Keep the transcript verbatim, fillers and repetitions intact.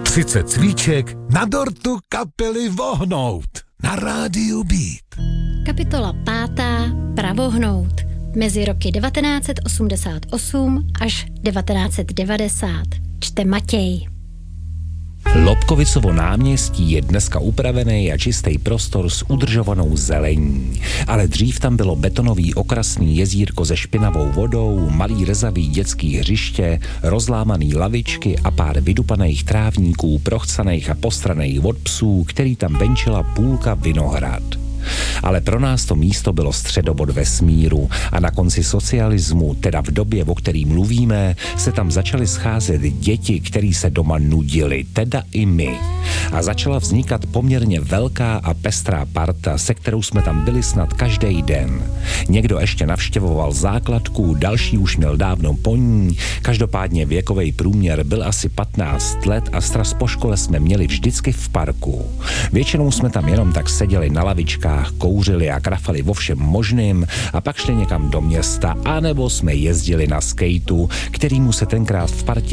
třicet svíček na dortu kapely Vohnout na rádiu Beat. Kapitola pátá. Pravohnout. Mezi roky devatenáct set osmdesát osm až devatenáct set devadesát. Čte Matěj. Lobkovicovo náměstí je dneska upravený a čistý prostor s udržovanou zelení. Ale dřív tam bylo betonový okrasný jezírko se špinavou vodou, malý rezavý dětský hřiště, rozlámaný lavičky a pár vydupaných trávníků, prochcaných a postraných od psů, který tam benčila půlka Vinohrad. Ale pro nás to místo bylo středobod vesmíru a na konci socialismu, teda v době, o který mluvíme, se tam začaly scházet děti, který se doma nudili, teda i my. A začala vznikat poměrně velká a pestrá parta, se kterou jsme tam byli snad každý den. Někdo ještě navštěvoval základku, další už měl dávno po ní, každopádně věkový průměr byl asi patnáct let a stras po škole jsme měli vždycky v parku. Většinou jsme tam jenom tak seděli na lavičkách, kouřili a krafali vo všem možným a pak šli někam do města, anebo jsme jezdili na skejtu, kterýmu se tenkrát v partě